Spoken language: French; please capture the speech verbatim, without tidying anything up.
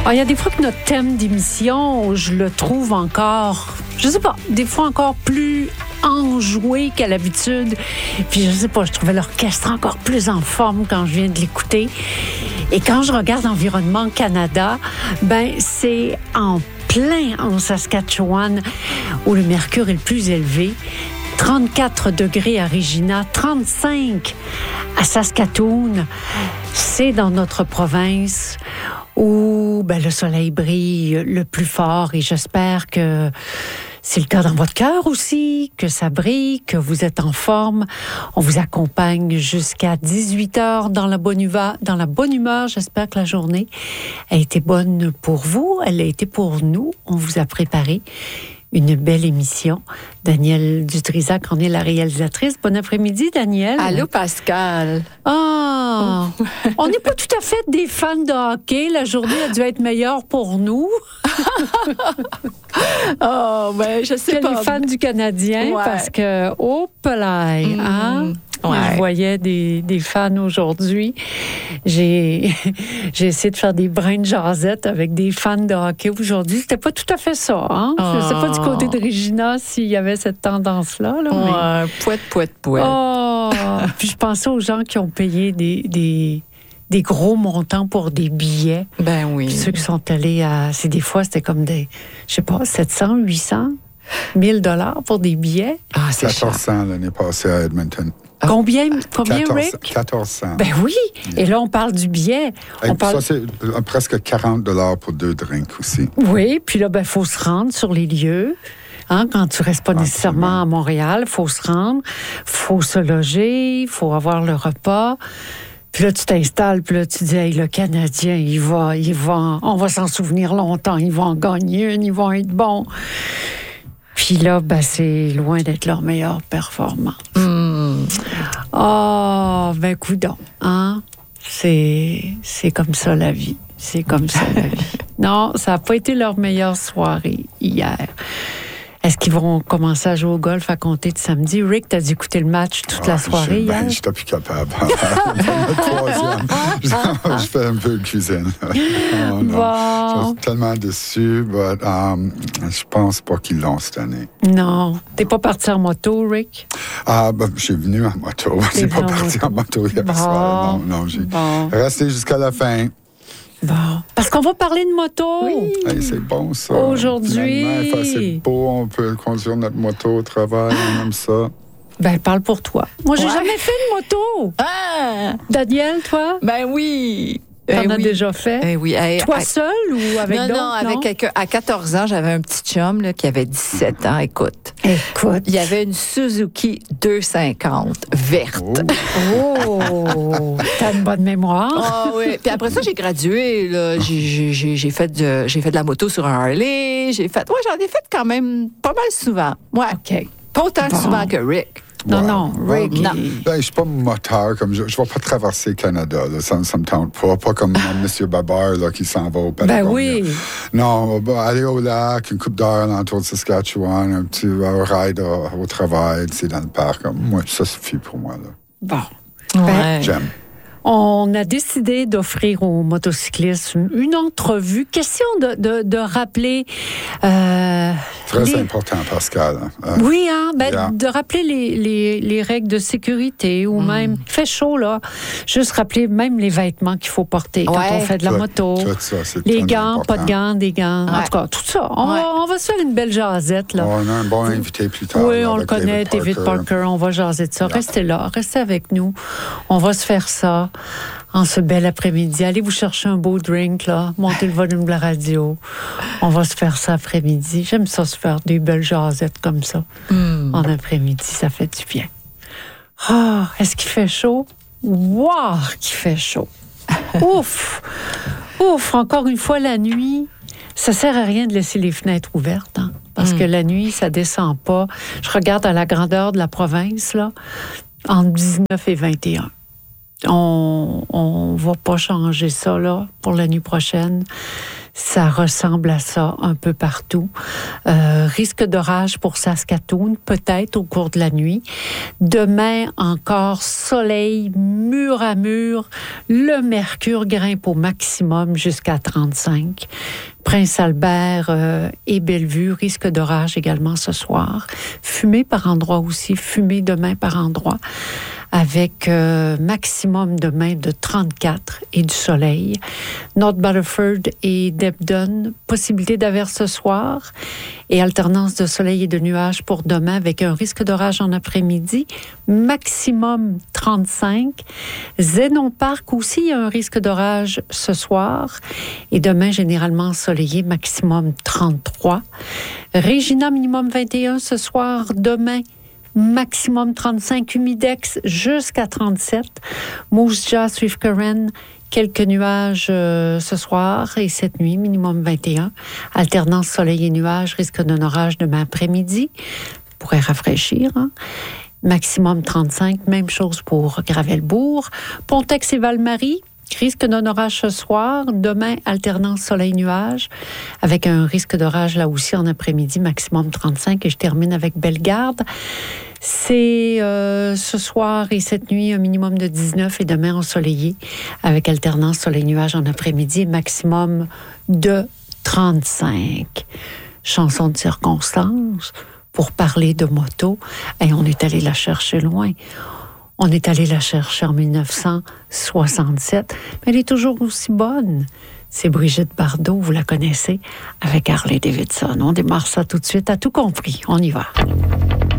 Ah, il y a des fois que notre thème d'émission, je le trouve encore, je sais pas, des fois encore plus enjoué qu'à l'habitude. Puis je sais pas, je trouvais l'orchestre encore plus en forme quand je viens de l'écouter. Et quand je regarde Environnement Canada, ben c'est en plein en Saskatchewan où le mercure est le plus élevé. trente-quatre degrés à Regina, trente-cinq à Saskatoon. C'est dans notre province où ben, le soleil brille le plus fort et j'espère que c'est le cas dans votre cœur aussi, que ça brille, que vous êtes en forme. On vous accompagne jusqu'à dix-huit heures dans la bonne humeur. Dans la bonne humeur, j'espère que la journée a été bonne pour vous. Elle a été pour nous. On vous a préparé une belle émission. Danielle Dutrisac en est la réalisatrice. Bon après-midi, Danielle. Allô, Pascal. Ah! Oh. On n'est pas tout à fait des fans de hockey. La journée a dû être meilleure pour nous. Oh, ben, je sais que pas. les fans du Canadien, ouais. parce que, oh, pelay, mmh. hein? Ouais. Je voyais des, des fans aujourd'hui. J'ai, j'ai essayé de faire des brins de jasette avec des fans de hockey aujourd'hui. C'était pas tout à fait ça, hein? Oh. Je sais pas du côté de Regina s'il y avait cette tendance-là. Là, ouais, mais... pouette, pouette, pouette. Oh! Puis je pensais aux gens qui ont payé des, des, des gros montants pour des billets. Ben oui. Puis ceux qui sont allés à... C'est des fois, c'était comme des, je sais pas, sept cents, huit cents, mille dollars pour des billets. Ah, c'est quatorze cents l'année passée à Edmonton. Combien, combien quatorze, Rick? quatorze cents. Ben oui. Yeah. Et là, on parle du billet. Et on parle... Ça, c'est presque quarante dollars pour deux drinks aussi. Oui, puis là, ben, il faut se rendre sur les lieux. Hein, quand tu ne restes pas Absolument. nécessairement à Montréal, il faut se rendre, il faut se loger, il faut avoir le repas. Puis là, tu t'installes, puis là, tu dis, hey, le Canadien, il va, il va, on va s'en souvenir longtemps, il va en gagner une, ils vont être bons. Puis là, ben, c'est loin d'être leur meilleure performance. Mm. Oh, ben, coudonc, hein? C'est, c'est comme ça la vie. C'est comme ça la vie. Non, ça n'a pas été leur meilleure soirée hier. Est-ce qu'ils vont commencer à jouer au golf à compter de samedi? Rick, t'as dû écouter le match toute ah, la soirée hier? Ben, je n'étais plus capable. Le troisième, je, je fais un peu de cuisine. Oh, bon. Je suis tellement déçu, mais um, je pense pas qu'ils l'ont cette année. Non. T'es pas parti en moto, Rick? Ah, ben, je suis venu en moto. Je suis pas parti en moto hier bon. soir. Non, non, j'ai bon. resté jusqu'à la fin. Bon, parce qu'on va parler de moto. Oui. Hey, c'est bon, ça. Aujourd'hui. Il fait assez beau, on peut conduire notre moto au travail, on aime ça. Ben, parle pour toi. Moi, j'ai ouais. jamais fait de moto. Ah! Danielle, toi? Ben oui. T'en eh as oui. déjà fait? Eh oui. Eh, Toi eh, seul ou avec non, d'autres? Non, avec quelqu'un. À quatorze ans, j'avais un petit chum là, qui avait dix-sept ans. Écoute. Écoute. Il y avait une Suzuki deux cent cinquante verte. Oh! oh. T'as une bonne mémoire. Ah oh, oui. Puis après ça, j'ai gradué. Là. J'ai, j'ai, j'ai, fait de, j'ai fait de la moto sur un Harley. J'ai fait... Ouais, j'en ai fait quand même pas mal souvent. Ouais. OK. Pas autant bon. souvent que Rick. Non, ouais. non, Rick. Ben, non. Ben, je suis pas moteur, comme je ne vais pas traverser le Canada, là, ça ne me tente pas. Pas comme M. Babar là, qui s'en va au Patagonia. Ben oui. Non, ben, aller au lac, une coupe d'heure l'entour de Saskatchewan, un petit uh, ride au, au travail, c'est dans le parc. Moi, ça suffit pour moi. Là. Bon. Ouais. Ben, j'aime. On a décidé d'offrir aux motocyclistes une entrevue. Question de, de, de rappeler... Euh, Très les... important, Pascal. Euh, oui, hein, ben, yeah. de rappeler les, les, les règles de sécurité ou mm. même... Il fait chaud, là. Juste rappeler même les vêtements qu'il faut porter quand ouais. on fait de la tout, moto. Tout ça, c'est les gants, important. pas de gants, des gants. Ouais. En tout cas, tout ça. On, ouais. va, on va se faire une belle jasette, là. On a un bon invité plus tard. Oui, là, on le connaît, David Parker. Parker. On va jaser de ça. Yeah. Restez là, restez avec nous. On va se faire ça en ce bel après-midi. Allez vous chercher un beau drink, là. Montez le volume de la radio. On va se faire ça après-midi. J'aime ça, se faire des belles jasettes comme ça. Mm. En après-midi, ça fait du bien. Ah, oh, est-ce qu'il fait chaud? Wow, qu'il fait chaud. Ouf! Ouf! Encore une fois, la nuit, ça sert à rien de laisser les fenêtres ouvertes, hein, parce mm. que la nuit, ça descend pas. Je regarde à la grandeur de la province, là, entre dix-neuf et vingt et un. On on va pas changer ça là pour la nuit prochaine. Ça ressemble à ça un peu partout. Euh, risque d'orage pour Saskatoon, peut-être au cours de la nuit. Demain, encore soleil, mur à mur. Le mercure grimpe au maximum jusqu'à trente-cinq. Prince-Albert euh, et Bellevue, risque d'orage également ce soir. Fumée par endroits aussi, fumée demain par endroits. Avec euh, maximum demain de trente-quatre et du soleil. North Battleford et Debden, possibilité d'averse ce soir et alternance de soleil et de nuages pour demain avec un risque d'orage en après-midi, maximum trente-cinq. Zénon Park aussi, il y a un risque d'orage ce soir et demain généralement ensoleillé, maximum trente-trois. Regina, minimum vingt et un ce soir, demain maximum trente-cinq, humidex jusqu'à trente-sept. Moose Jaw, Swift Current, quelques nuages euh, ce soir et cette nuit, minimum vingt et un. Alternance soleil et nuages, risque d'un orage demain après-midi. Pourrait rafraîchir. Hein? Maximum trente-cinq, même chose pour Gravelbourg. Pontex et Val-Marie. Risque d'un orage ce soir. Demain, alternance soleil-nuage avec un risque d'orage là aussi en après-midi, maximum trente-cinq. Et je termine avec Bellegarde. C'est euh, ce soir et cette nuit un minimum de dix-neuf et demain ensoleillé avec alternance soleil-nuage en après-midi, maximum de trente-cinq. Chanson de circonstance pour parler de moto. Et on est allé la chercher loin. On est allé la chercher en dix-neuf cent soixante-sept, mais elle est toujours aussi bonne. C'est Brigitte Bardot, vous la connaissez, avec Harley Davidson. On démarre ça tout de suite, à tout compris. On y va.